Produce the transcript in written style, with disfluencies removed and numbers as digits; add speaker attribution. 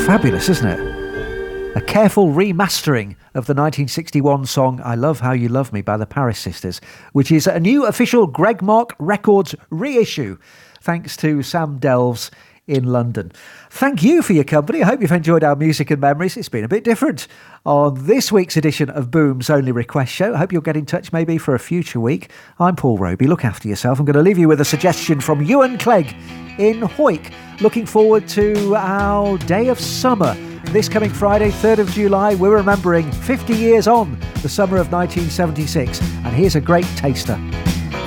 Speaker 1: fabulous, isn't it? A careful remastering of the 1961 song I Love How You Love Me by the Paris Sisters, which is a new official Greg Mark Records reissue, thanks to Sam Delves in London. Thank you for your company. I hope you've enjoyed our music and memories. It's been a bit different on this week's edition of Boom's Only Request Show. I hope you'll get in touch maybe for a future week. I'm Paul Roby. Look after yourself. I'm going to leave you with a suggestion from Ewan Clegg in Hawick. Looking forward to our Day of Summer this coming Friday, 3rd of July. We're remembering 50 years on the summer of 1976. And here's a great taster.